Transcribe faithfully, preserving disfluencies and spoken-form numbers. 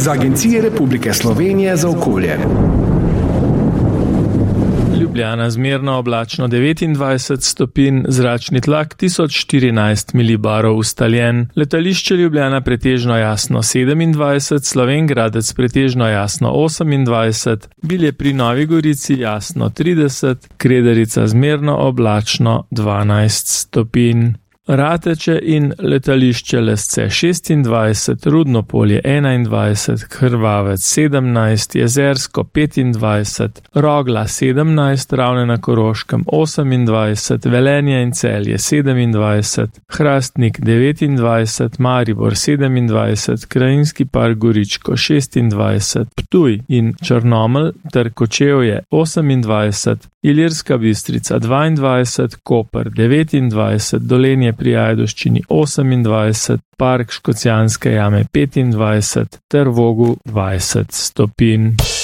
iz Agencije Republike Slovenije za okolje. Ljubljana zmerno oblačno devetindvajset stopinj, zračni tlak tisoč štirinajst milibarov ustaljen, letališče Ljubljana pretežno jasno sedemindvajset, Slovenj Gradec pretežno jasno osemindvajset, Bilje pri Novi Gorici jasno trideset, Kredarica zmerno oblačno dvanajst stopinj. Rateče in letališče Lesce šestindvajset, Rudno Polje enaindvajset, Krvavec sedemnajst, Jezersko petindvajset, Rogla sedemnajst, Ravne na Koroškem osemindvajset, Velenje in Celje sedemindvajset, Hrastnik devetindvajset, Maribor sedemindvajset, Krajinski park Goričko šestindvajset, Ptuj in Črnomelj ter Kočevje osemindvajset, Ilirska Bistrica dvaindvajset, Koper devetindvajset, Dolenje pri Ajdovščini osemindvajset, Park Škocjanske jame petindvajset ter Vogu dvajset stopinj.